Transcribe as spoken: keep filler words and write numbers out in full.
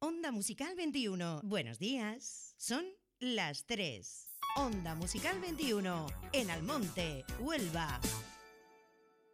Onda Musical veintiuno. Buenos días. Son las tres. Onda Musical veintiuno. En Almonte, Huelva.